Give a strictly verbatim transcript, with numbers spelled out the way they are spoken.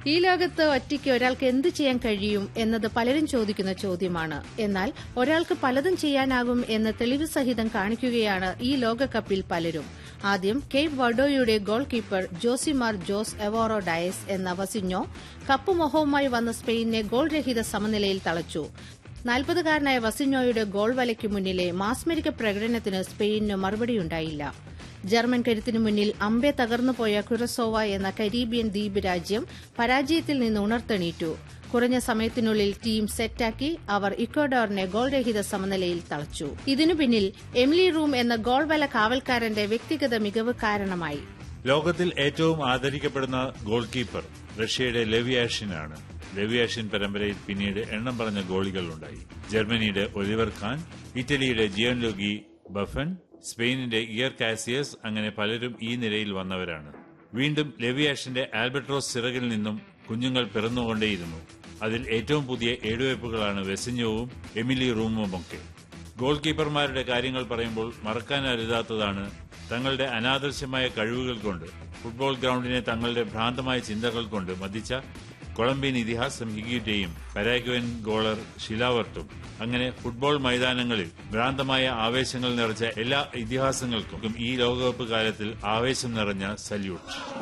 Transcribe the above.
ഈ ലോകത്ത് ഒറ്റയ്ക്ക് ഒരാൾക്ക് എന്ത് ചെയ്യാൻ കഴിയും എന്നത് പലരും ചോദിക്കുന്ന ചോദ്യമാണ്. എന്നാൽ ഒരാൾക്ക് പലതും ചെയ്യാനാകും എന്ന് തെളിവ് സഹിതം കാണിക്കുകയാണ് ഈ ലോകകപ്പിൽ പലരും. ആദ്യം Cape വർഡോയുടെ goal keeper ജോസിമാർ Jose എവോറോ Diaz എന്ന വസിഞ്ഞോ കപ്പ് മോഹവുമായി വന്ന സ്പെയിനെ ഗോൾരഹിത സമനിലയിൽ തളച്ചു. നാൽപ്പതുകാരനായ വസിഞ്ഞോയുടെ ഗോൾ വലയ്ക്ക് മുന്നിലെ മാസ്മരിക പ്രകടനത്തിന് സ്പെയിനിന് മറുപടിയുണ്ടായില്ല. ജർമ്മൻ കരുത്തിനു മുന്നിൽ അമ്പെ തകർന്നുപോയ ക്യുറസോവ എന്ന കരീബിയൻ ദ്വീപ് രാജ്യം പരാജയത്തിൽ നിന്ന് ഉണർത്തെണീറ്റു. കുറഞ്ഞ സമയത്തിനുള്ളിൽ ടീം സെറ്റാക്കി അവർ ഇക്വഡോറിനെ ഗോൾരഹിത സമനിലയിൽ തളച്ചു. ഇതിനു പിന്നിൽ എമിലി റൂം എന്ന ഗോൾ വല കാവൽക്കാരന്റെ വ്യക്തിഗത മികവ് കാരണമായി. ലോകത്തിൽ ഏറ്റവും ആദരിക്കപ്പെടുന്ന ഗോൾ കീപ്പർ റഷ്യയുടെ ലെവിയാഷിനാണ്. ലെവിയാഷിൻ പരമ്പരയിൽ പിന്നീട് എണ്ണം പറഞ്ഞ ഗോളികളുണ്ടായി. ജർമ്മനിയുടെ ഒലിവർ ഖാൻ, ഇറ്റലിയുടെ ജിയൻലുഗി ബഫൻ, സ്പെയിനിന്റെ ഇയർ കാസിയസ്, അങ്ങനെ പലരും ഈ നിരയിൽ വന്നവരാണ്. വീണ്ടും ലെവിയാഷിന്റെ ആൽബട്രോസ് ചിറകിൽ നിന്നും കുഞ്ഞുങ്ങൾ പിറന്നുകൊണ്ടേയിരുന്നു. അതിൽ ഏറ്റവും പുതിയ ഏഴുവയ്പ്പുകളാണ് വെസിഞ്ഞോവും എമിലി റൂമുമൊക്കെ. ഗോൾ കീപ്പർമാരുടെ കാര്യങ്ങൾ പറയുമ്പോൾ മറക്കാനരുതാത്തതാണ് തങ്ങളുടെ അനാദർശമായ കഴിവുകൾ കൊണ്ട് ഫുട്ബോൾ ഗ്രൌണ്ടിനെ തങ്ങളുടെ ഭ്രാന്തമായ ചിന്തകൾ കൊണ്ട് മതിച്ച കൊളംബിയൻ ഇതിഹാസം ഹിഗിയുടെയും പരാഗ്വൻ ഗോളർ ഷിലാവർട്ടും. അങ്ങനെ ഫുട്ബോൾ മൈതാനങ്ങളിൽ ഭ്രാന്തമായ ആവേശങ്ങൾ നിറച്ച എല്ലാ ഇതിഹാസങ്ങൾക്കും ഈ ലോകകപ്പ് കാലത്തിൽ ആവേശം നിറഞ്ഞ സല്യൂട്ട്.